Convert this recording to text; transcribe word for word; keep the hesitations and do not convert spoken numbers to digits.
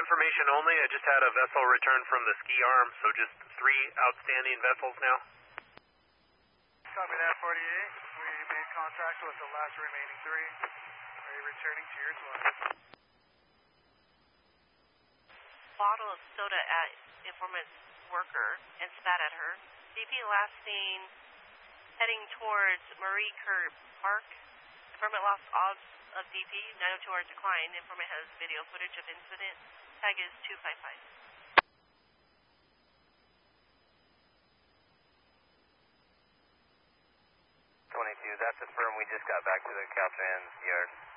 information only. I just had a vessel return from the ski arm, so just three outstanding vessels now. Copy that, forty-eight. We made contact with the last remaining three. Are you returning to your dwelling? Bottle of soda at informant's worker and spat at her. D P last seen heading towards Marie Kerr Park. Informant lost odds of D P. nine oh two hour decline. Informant has video footage of incident. Tag is two five five. twenty-two, that's the firm. We just got back to the Caltrans yard.